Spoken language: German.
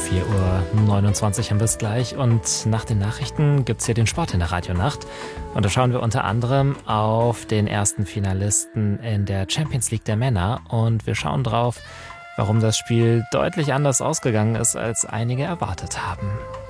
4:29 Uhr haben wir es gleich und nach den Nachrichten gibt es hier den Sport in der Radionacht. Und da schauen wir unter anderem auf den ersten Finalisten in der Champions League der Männer und wir schauen drauf, warum das Spiel deutlich anders ausgegangen ist, als einige erwartet haben.